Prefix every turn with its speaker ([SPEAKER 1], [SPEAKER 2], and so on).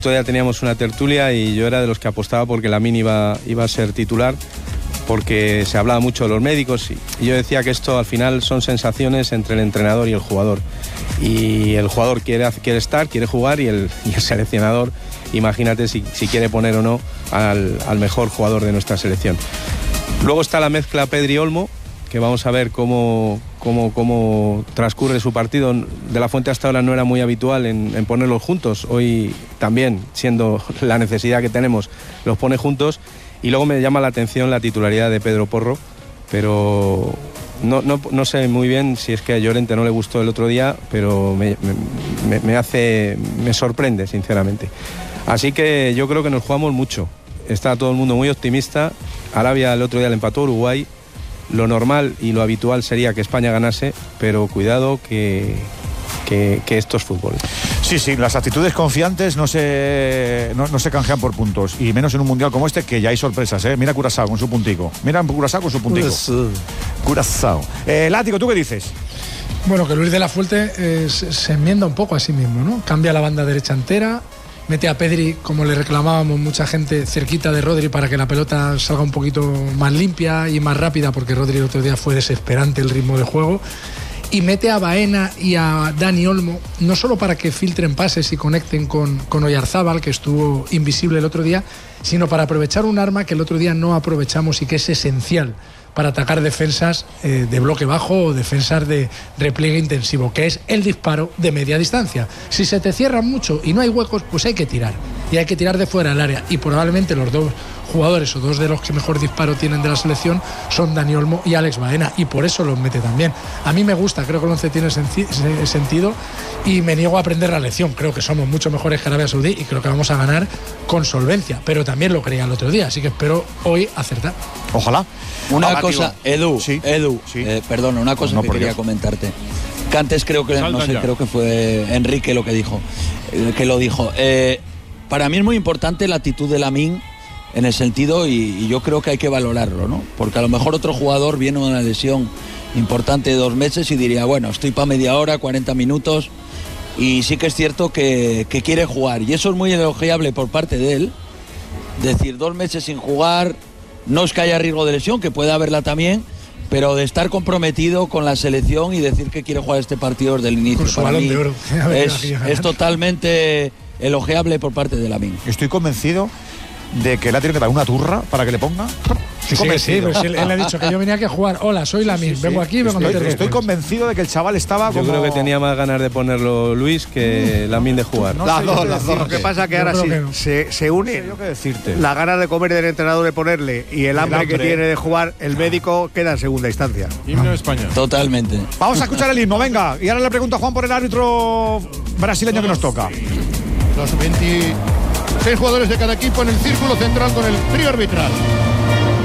[SPEAKER 1] Todavía teníamos una tertulia y yo era de los que apostaba porque Lamine iba a ser titular, porque se hablaba mucho de los médicos y yo decía que esto al final son sensaciones entre el entrenador y el jugador. Y el jugador quiere estar, quiere jugar y el seleccionador, imagínate si quiere poner o no al mejor jugador de nuestra selección. Luego está la mezcla Pedri-Olmo, que vamos a ver cómo transcurre su partido. De la Fuente hasta ahora no era muy habitual en ponerlos juntos. Hoy también, siendo la necesidad que tenemos, los pone juntos. Y luego me llama la atención la titularidad de Pedro Porro, pero no sé muy bien si es que a Llorente no le gustó el otro día, pero me sorprende, sinceramente. Así que yo creo que nos jugamos mucho. Está todo el mundo muy optimista. Arabia el otro día le empató a Uruguay. Lo normal y lo habitual sería que España ganase, pero cuidado que esto es fútbol.
[SPEAKER 2] Sí, las actitudes confiantes no se canjean por puntos, y menos en un mundial como este, que ya hay sorpresas, ¿eh? Mira Curazao con su puntico. Curazao. Látigo, ¿tú qué dices?
[SPEAKER 3] Bueno, que Luis de la Fuente se enmienda un poco a sí mismo, ¿no? Cambia la banda derecha entera, mete a Pedri, como le reclamábamos mucha gente, cerquita de Rodri para que la pelota salga un poquito más limpia y más rápida, porque Rodri el otro día fue desesperante el ritmo de juego. Y mete a Baena y a Dani Olmo, no solo para que filtren pases y conecten con Oyarzábal, que estuvo invisible el otro día, sino para aprovechar un arma que el otro día no aprovechamos y que es esencial para atacar defensas de bloque bajo o defensas de repliegue intensivo, que es el disparo de media distancia. Si se te cierran mucho y no hay huecos, pues hay que tirar. Y hay que tirar de fuera del área. Y probablemente los dos jugadores o dos de los que mejor disparo tienen de la selección son Dani Olmo y Alex Baena, y por eso los mete también. A mí me gusta, creo que el 11 tiene sentido, y me niego a aprender la lección. Creo que somos mucho mejores que Arabia Saudí y creo que vamos a ganar con solvencia, pero también lo creía el otro día, así que espero hoy acertar.
[SPEAKER 2] Ojalá.
[SPEAKER 4] Una cosa, Edu, perdona, una cosa
[SPEAKER 2] no,
[SPEAKER 4] que quería comentarte. Que antes creo que fue Enrique lo que dijo, para mí es muy importante la actitud de Lamine, en el sentido, y yo creo que hay que valorarlo, ¿no? Porque a lo mejor otro jugador viene de una lesión importante de 2 meses y diría, bueno, estoy para media hora, 40 minutos, y sí que es cierto que quiere jugar, y eso es muy elogiable por parte de él. Decir, 2 meses sin jugar, no es que haya riesgo de lesión, que puede haberla también, pero de estar comprometido con la selección y decir que quiere jugar este partido desde el inicio,
[SPEAKER 3] con su
[SPEAKER 4] para
[SPEAKER 3] balón
[SPEAKER 4] mí
[SPEAKER 3] de oro.
[SPEAKER 4] es totalmente elogiable por parte de Lamine.
[SPEAKER 2] Estoy convencido de que le ha tenido que dar una turra para que le ponga.
[SPEAKER 3] Sí, pero si él le ha dicho que yo venía aquí a jugar. Hola, soy Lamine, vengo aquí, vengo a meter.
[SPEAKER 2] Estoy convencido de que el chaval estaba
[SPEAKER 1] Yo creo que tenía más ganas de ponerlo Luis que Lamine de jugar.
[SPEAKER 5] Las dos. Lo que pasa es que ahora sí se une las ganas de comer del entrenador de ponerle y el hambre que tiene de jugar, el médico queda en segunda instancia.
[SPEAKER 6] Himno de España.
[SPEAKER 4] Totalmente.
[SPEAKER 2] Vamos a escuchar el himno, venga. Y ahora le pregunto a Juan por el árbitro brasileño que nos toca.
[SPEAKER 6] Los 26 jugadores de cada equipo en el círculo central con el trío arbitral.